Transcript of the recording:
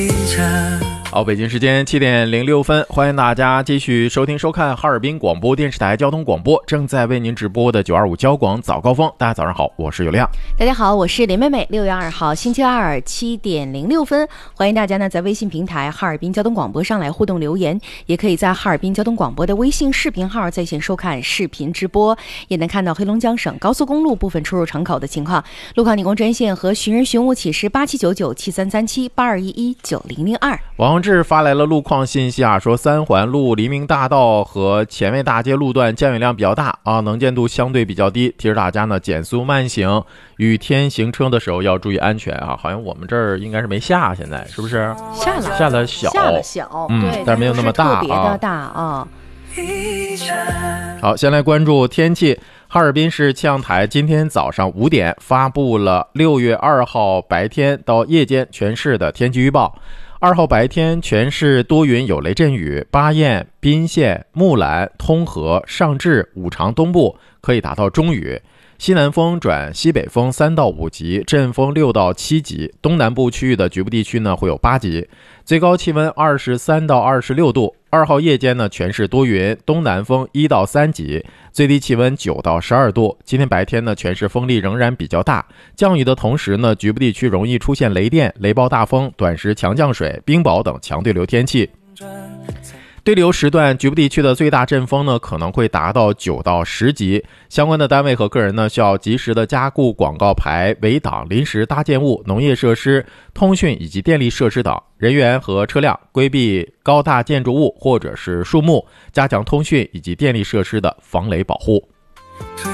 好，北京时间7点06分，欢迎大家继续收听收看哈尔滨广播电视台交通广播正在为您直播的925交广早高峰。大家早上好，我是有亮。 大家好，我是林妹妹。6月2号星期二7点06分，欢迎大家呢在微信平台哈尔滨交通广播上来互动留言，也可以在哈尔滨交通广播的微信视频号在线收看视频直播，也能看到黑龙江省高速公路部分出入城口的情况。路况警工专线和寻人寻物启事8799733782119002。 王志发来了路况信息啊，说三环路黎明大道和前卫大街路段降雨量比较大啊，能见度相对比较低，提示大家呢减速慢行，雨天行车的时候要注意安全啊。好像我们这儿应该是没下，现在是不是？下了小，对，但是没有那么大啊， 特别的大啊。 好，先来关注天气。哈尔滨市气象台今天早上5点发布了6月2号白天到夜间全市的天气预报。2号白天全市多云有雷阵雨，巴彦、宾县、木兰、通河、上治、五常东部可以达到中雨，西南风转西北风3到5级，阵风6到7级，东南部区域的局部地区呢会有8级，最高气温23到26度。2号夜间呢全市多云，东南风1到3级，最低气温9到12度。今天白天呢全市风力仍然比较大，降雨的同时呢局部地区容易出现雷电、雷暴大风、短时强降水、冰雹等强对流天气。对流时段局部地区的最大阵风呢可能会达到9到10级，相关的单位和个人呢需要及时的加固广告牌、围挡、临时搭建物、农业设施、通讯以及电力设施等，人员和车辆规避高大建筑物或者是树木，加强通讯以及电力设施的防雷保护。